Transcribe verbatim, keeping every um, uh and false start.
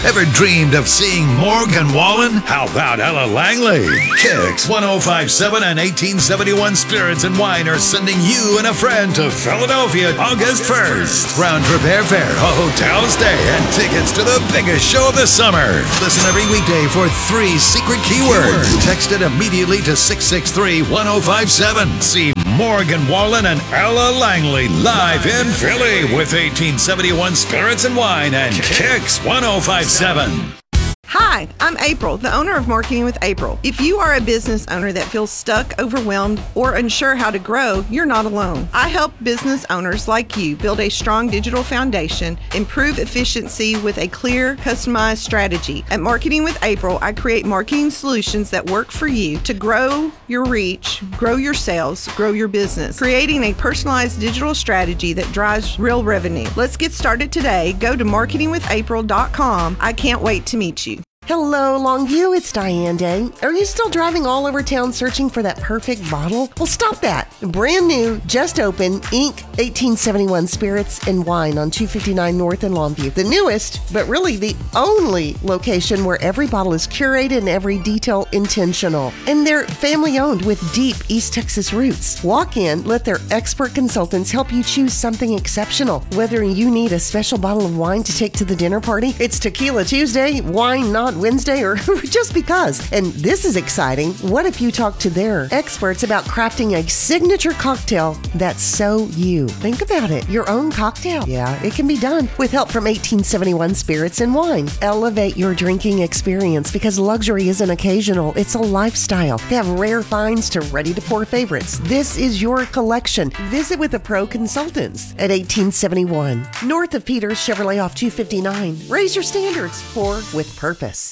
Ever dreamed of seeing Morgan Wallen? How about Ella Langley? Kicks one oh five point seven and eighteen seventy-one Spirits and Wine are sending you and a friend to Philadelphia August first. Round trip airfare, a hotel stay, and tickets to the biggest show of the summer. Listen every weekday for three secret keywords. Text it immediately to six six three, one oh five seven. See Morgan Wallen and Ella Langley live in Philly with eighteen seventy-one Spirits and Wine and Kicks one oh five point seven. Hi, I'm April, the owner of Marketing with April. If you are a business owner that feels stuck, overwhelmed, or unsure how to grow, you're not alone. I help business owners like you build a strong digital foundation, improve efficiency with a clear, customized strategy. At Marketing with April, I create marketing solutions that work for you to grow your reach, grow your sales, grow your business, creating a personalized digital strategy that drives real revenue. Let's get started today. Go to marketing with april dot com. I can't wait to meet you. Hello, Longview. It's Diane Day. Are you still driving all over town searching for that perfect bottle? Well, stop that. Brand new, just open, Incorporated eighteen seventy-one Spirits and Wine on two fifty-nine North in Longview. The newest, but really the only location where every bottle is curated and every detail intentional. And they're family-owned with deep East Texas roots. Walk in, let their expert consultants help you choose something exceptional. Whether you need a special bottle of wine to take to the dinner party, it's Tequila Tuesday, Wine Not Wednesday, or just because. And this is exciting. What if you talk to their experts about crafting a signature cocktail that's so you? Think about it. Your own cocktail. Yeah, it can be done with help from eighteen seventy-one Spirits and Wine. Elevate your drinking experience because luxury isn't occasional. It's a lifestyle. They have rare finds to ready-to-pour favorites. This is your collection. Visit with the pro consultants at eighteen seventy-one. North of Peters Chevrolet off two fifty-nine. Raise your standards. Pour with purpose.